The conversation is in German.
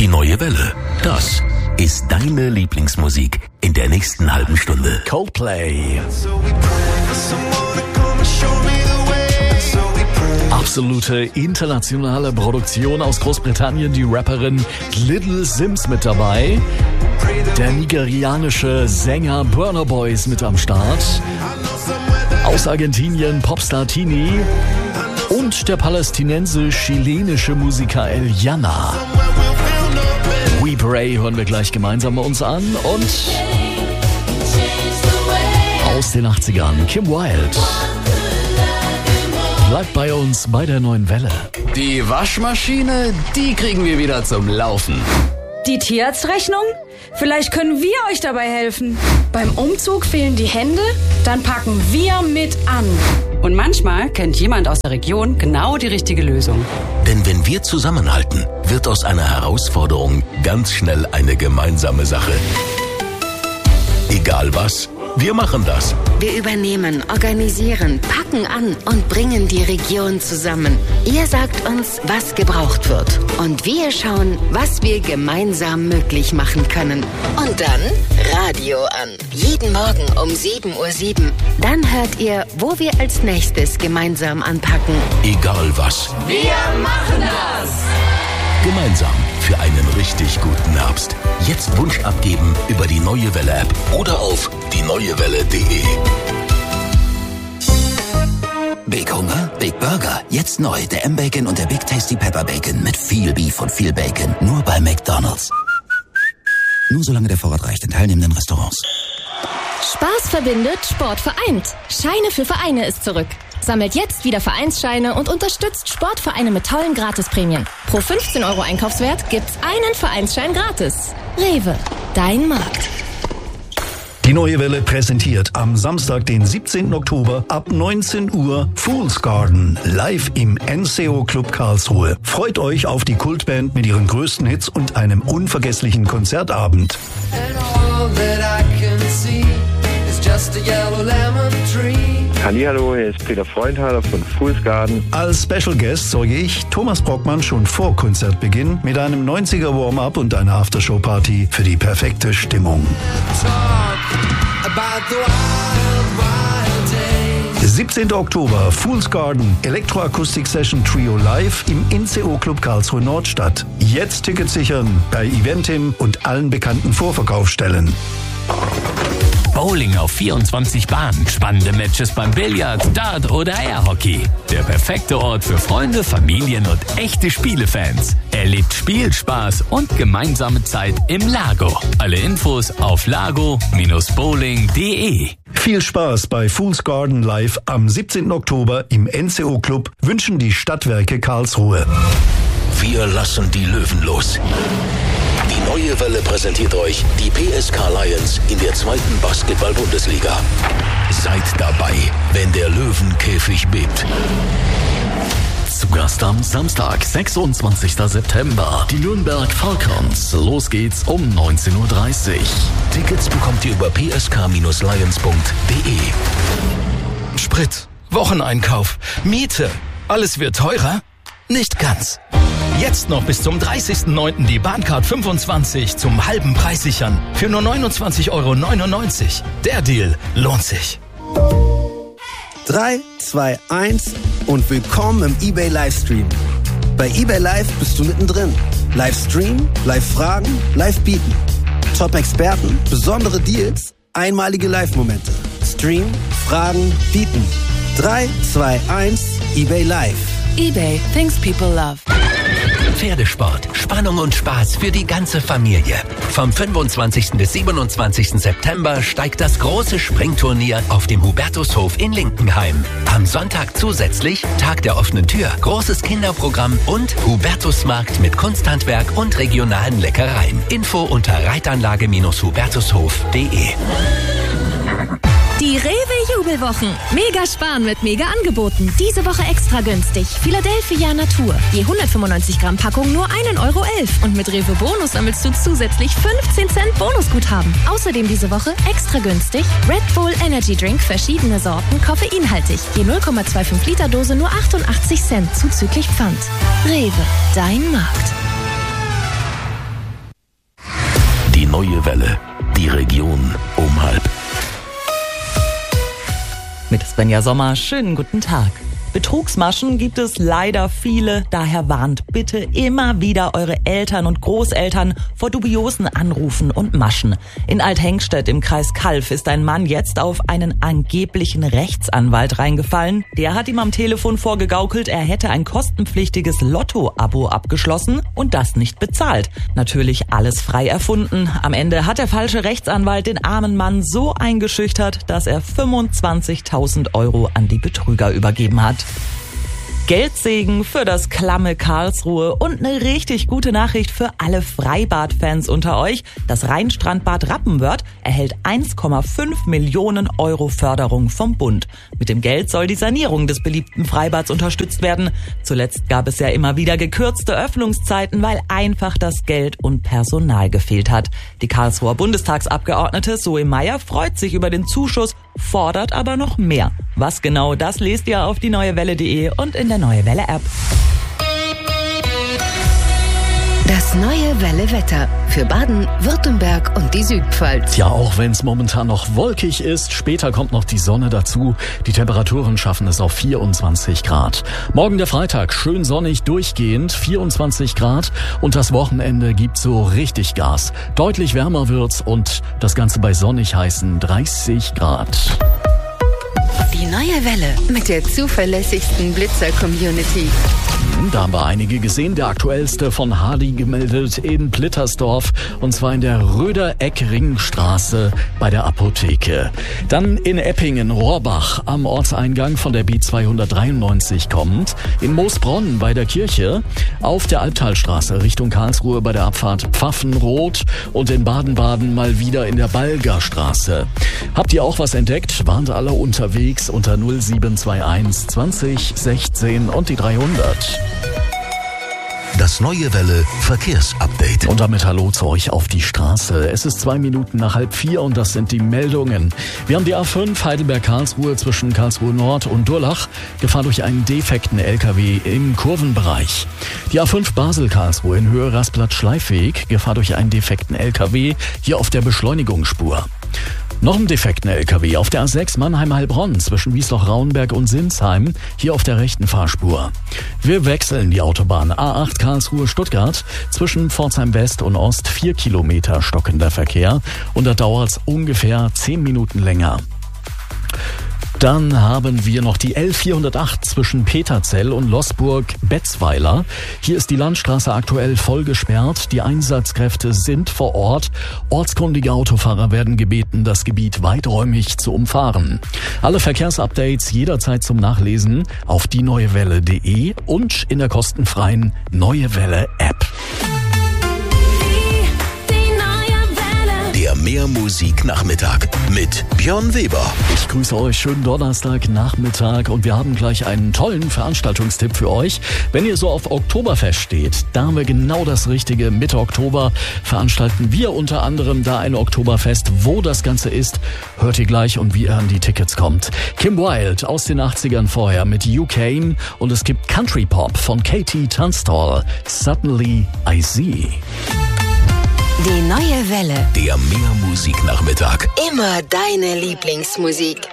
Die neue Welle. Das ist deine Lieblingsmusik in der nächsten halben Stunde. Coldplay. Absolute internationale Produktion aus Großbritannien. Die Rapperin Little Simz mit dabei. Der nigerianische Sänger Burna Boy ist mit am Start. Aus Argentinien Popstar Tini. Und der palästinensisch-chilenische Musiker El Yana. We Pray hören wir gleich gemeinsam uns an. Und aus den 80ern Kim Wilde. Bleibt bei uns bei der neuen Welle. Die Waschmaschine, die kriegen wir wieder zum Laufen. Die Tierarztrechnung? Vielleicht können wir euch dabei helfen. Beim Umzug fehlen die Hände? Dann packen wir mit an. Und manchmal kennt jemand aus der Region genau die richtige Lösung. Denn wenn wir zusammenhalten, wird aus einer Herausforderung ganz schnell eine gemeinsame Sache. Egal was, wir machen das. Wir übernehmen, organisieren, packen an und bringen die Region zusammen. Ihr sagt uns, was gebraucht wird. Und wir schauen, was wir gemeinsam möglich machen können. Und dann Radio an. Jeden Morgen um 7:07 Uhr. Dann hört ihr, wo wir als nächstes gemeinsam anpacken. Egal was. Wir machen das! Gemeinsam für einen richtig guten Herbst. Jetzt Wunsch abgeben über die Neue Welle App oder auf dieneuewelle.de. Big Hunger, Big Burger. Jetzt neu der M-Bacon und der Big Tasty Pepper Bacon mit viel Beef und viel Bacon. Nur bei McDonald's. Nur solange der Vorrat reicht in teilnehmenden Restaurants. Spaß verbindet, Sport vereint. Scheine für Vereine ist zurück. Sammelt jetzt wieder Vereinsscheine und unterstützt Sportvereine mit tollen Gratisprämien. Pro 15 € Einkaufswert gibt's einen Vereinsschein gratis. Rewe, dein Markt. Die neue Welle präsentiert am Samstag, den 17. Oktober ab 19 Uhr Fool's Garden live im NCO Club Karlsruhe. Freut euch auf die Kultband mit ihren größten Hits und einem unvergesslichen Konzertabend. Hallihallo, hier ist Peter Freundhaler von Fool's Garden. Als Special Guest sorge ich, Thomas Brockmann, schon vor Konzertbeginn mit einem 90er Warm-Up und einer Aftershow-Party für die perfekte Stimmung. 17. Oktober, Fool's Garden, Elektroakustik-Session Trio live im NCO Club Karlsruhe Nordstadt. Jetzt Tickets sichern bei Eventim und allen bekannten Vorverkaufsstellen. Bowling auf 24 Bahnen, spannende Matches beim Billard, Dart oder Airhockey. Der perfekte Ort für Freunde, Familien und echte Spielefans. Erlebt Spielspaß und gemeinsame Zeit im Lago. Alle Infos auf lago-bowling.de. Viel Spaß bei Fool's Garden live am 17. Oktober im NCO Club wünschen die Stadtwerke Karlsruhe. Wir lassen die Löwen los. Die neue Welle präsentiert euch die PSK Lions in der 2. Basketball-Bundesliga. Seid dabei, wenn der Löwenkäfig bebt. Zu Gast am Samstag, 26. September, die Nürnberg Falcons. Los geht's um 19:30 Uhr. Tickets bekommt ihr über psk-lions.de. Sprit, Wocheneinkauf, Miete, alles wird teurer? Nicht ganz. Jetzt noch bis zum 30.09. die Bahncard 25 zum halben Preis sichern. Für nur 29,99 € Der Deal lohnt sich. 3, 2, 1 und willkommen im eBay Livestream. Bei eBay Live bist du mittendrin. Livestream, Live-Fragen, Live-Bieten. Top-Experten, besondere Deals, einmalige Live-Momente. Stream, Fragen, Bieten. 3, 2, 1, eBay Live. eBay, things people love. Pferdesport, Spannung und Spaß für die ganze Familie. Vom 25. bis 27. September steigt das große Springturnier auf dem Hubertushof in Linkenheim. Am Sonntag zusätzlich Tag der offenen Tür, großes Kinderprogramm und Hubertusmarkt mit Kunsthandwerk und regionalen Leckereien. Info unter reitanlage-hubertushof.de. Die Rewe-Jubelwochen. Mega sparen mit Mega-Angeboten. Diese Woche extra günstig. Philadelphia Natur. Je 195 Gramm Packung nur 1,11 € Und mit Rewe Bonus sammelst du zusätzlich 15 Cent Bonusguthaben. Außerdem diese Woche extra günstig Red Bull Energy Drink, verschiedene Sorten, koffeinhaltig. Je 0,25 Liter Dose nur 88 Cent zuzüglich Pfand. Rewe, dein Markt. Neue Welle. Die Region um 12:30. Mit Svenja Sommer, schönen guten Tag. Betrugsmaschen gibt es leider viele, daher warnt bitte immer wieder eure Eltern und Großeltern vor dubiosen Anrufen und Maschen. In Althengstedt im Kreis Calw ist ein Mann jetzt auf einen angeblichen Rechtsanwalt reingefallen. Der hat ihm am Telefon vorgegaukelt, er hätte ein kostenpflichtiges Lotto-Abo abgeschlossen und das nicht bezahlt. Natürlich alles frei erfunden. Am Ende hat der falsche Rechtsanwalt den armen Mann so eingeschüchtert, dass er 25.000 Euro an die Betrüger übergeben hat. Geldsegen für das klamme Karlsruhe und eine richtig gute Nachricht für alle Freibad-Fans unter euch. Das Rheinstrandbad Rappenwörth erhält 1,5 Millionen Euro Förderung vom Bund. Mit dem Geld soll die Sanierung des beliebten Freibads unterstützt werden. Zuletzt gab es ja immer wieder gekürzte Öffnungszeiten, weil einfach das Geld und Personal gefehlt hat. Die Karlsruher Bundestagsabgeordnete Zoe Meyer freut sich über den Zuschuss, fordert aber noch mehr. Was genau, das lest ihr auf dieneuewelle.de und in der Neue Welle App. Das Neue Welle Wetter für Baden, Württemberg und die Südpfalz. Ja, auch wenn es momentan noch wolkig ist, später kommt noch die Sonne dazu. Die Temperaturen schaffen es auf 24 Grad. Morgen der Freitag, schön sonnig durchgehend, 24 Grad. Und das Wochenende gibt so richtig Gas. Deutlich wärmer wird's und das Ganze bei sonnig heißen 30 Grad. Die Neue Welle mit der zuverlässigsten Blitzer-Community. Da haben wir einige gesehen. Der aktuellste von Hardy gemeldet in Blittersdorf, und zwar in der Röder-Eck-Ringstraße bei der Apotheke. Dann in Eppingen, Rohrbach am Ortseingang von der B293 kommt. In Moosbronn bei der Kirche, auf der Albtalstraße Richtung Karlsruhe bei der Abfahrt Pfaffenrot und in Baden-Baden mal wieder in der Balgerstraße. Habt ihr auch was entdeckt? Warnt alle unterwegs unter 0721 20 16 und die 300. Das Neue Welle Verkehrsupdate. Und damit hallo zu euch auf die Straße. Es ist 2 Minuten nach 3:30 und das sind die Meldungen. Wir haben die A5 Heidelberg-Karlsruhe zwischen Karlsruhe Nord und Durlach. Gefahr durch einen defekten LKW im Kurvenbereich. Die A5 Basel-Karlsruhe in Höhe Rastplatz-Schleifweg. Gefahr durch einen defekten LKW hier auf der Beschleunigungsspur. Noch einen defekten LKW auf der A6 Mannheim-Heilbronn zwischen Wiesloch-Rauenberg und Sinsheim, hier auf der rechten Fahrspur. Wir wechseln die Autobahn A8 Karlsruhe-Stuttgart zwischen Pforzheim West und Ost, 4 Kilometer stockender Verkehr und da dauert es ungefähr 10 Minuten länger. Dann haben wir noch die L408 zwischen Peterzell und Loßburg-Betzweiler. Hier ist die Landstraße aktuell voll gesperrt. Die Einsatzkräfte sind vor Ort. Ortskundige Autofahrer werden gebeten, das Gebiet weiträumig zu umfahren. Alle Verkehrsupdates jederzeit zum Nachlesen auf dieneuewelle.de und in der kostenfreien Neue Welle App. Der Mehrmusik-Nachmittag mit Björn Weber. Ich grüße euch, schönen Donnerstagnachmittag und wir haben gleich einen tollen Veranstaltungstipp für euch. Wenn ihr so auf Oktoberfest steht, da haben wir genau das Richtige. Mitte Oktober veranstalten wir unter anderem da ein Oktoberfest. Wo das Ganze ist, hört ihr gleich und wie ihr an die Tickets kommt. Kim Wilde aus den 80ern vorher mit You Came und es gibt Country Pop von Katie Tunstall. Suddenly I See. Die Neue Welle. Der Mehrmusik-Nachmittag. Immer deine Lieblingsmusik.